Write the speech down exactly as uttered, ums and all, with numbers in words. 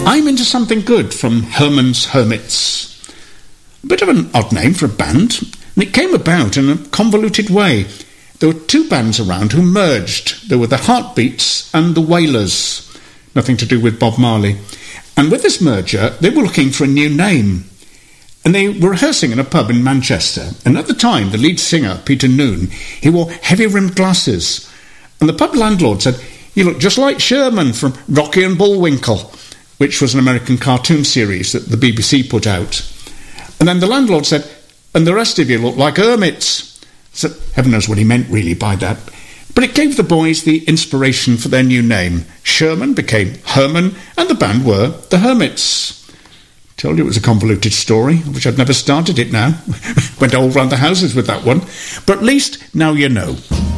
I'm Into Something Good from Herman's Hermits. A bit of an odd name for a band, and it came about in a convoluted way. There were two bands around who merged. There were the Heartbeats and the Wailers. Nothing to do with Bob Marley. And with this merger, they were looking for a new name. And they were rehearsing in a pub in Manchester. And at the time, the lead singer, Peter Noone, he wore heavy-rimmed glasses. And the pub landlord said, "You look just like Sherman from Rocky and Bullwinkle," which was an American cartoon series that the B B C put out. And then the landlord said, "And the rest of you look like hermits." So heaven knows what he meant really by that. But it gave the boys the inspiration for their new name. Sherman became Herman, and the band were the Hermits. Told you it was a convoluted story. I wish I'd never started it now. Went all round the houses with that one. But at least now you know.